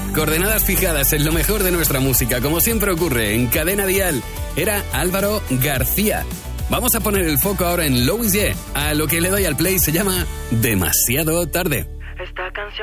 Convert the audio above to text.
Coordenadas fijadas en lo mejor de nuestra música, como siempre ocurre en Cadena Dial. Era Álvaro García. Vamos a poner el foco ahora en Louis J. A lo que le doy al play se llama Demasiado Tarde. Esta canción